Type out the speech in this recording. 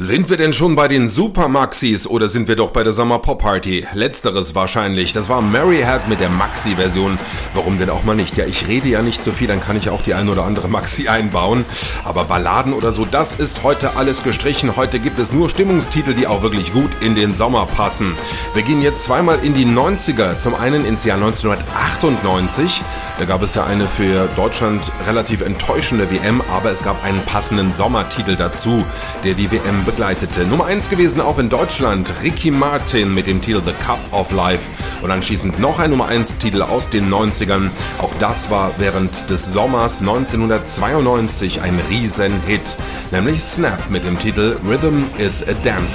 Sind wir denn schon bei den Super-Maxis oder sind wir doch bei der Sommer-Pop-Party? Letzteres wahrscheinlich. Das war Mary Had mit der Maxi-Version. Warum denn auch mal nicht? Ja, ich rede ja nicht so viel, dann kann ich auch die ein oder andere Maxi einbauen. Aber Balladen oder so, das ist heute alles gestrichen. Heute gibt es nur Stimmungstitel, die auch wirklich gut in den Sommer passen. Wir gehen jetzt zweimal in die 90er. Zum einen ins Jahr 1998. Da gab es ja eine für Deutschland relativ enttäuschende WM, aber es gab einen passenden Sommertitel dazu, der die WM begleitete. Nummer 1 gewesen auch in Deutschland, Ricky Martin mit dem Titel The Cup of Life und anschließend noch ein Nummer 1 Titel aus den 90ern. Auch das war während des Sommers 1992 ein Riesenhit, nämlich Snap mit dem Titel Rhythm is a Dance.